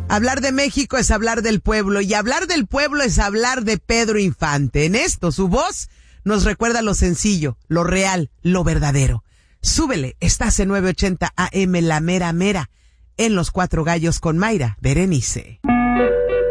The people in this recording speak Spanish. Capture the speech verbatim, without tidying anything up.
Hablar de México es hablar del pueblo, y hablar del pueblo es hablar de Pedro Infante. En esto, su voz nos recuerda lo sencillo, lo real, lo verdadero. Súbele, estás en nueve ochenta A M, La Mera Mera, en Los Cuatro Gallos con Mayra Berenice.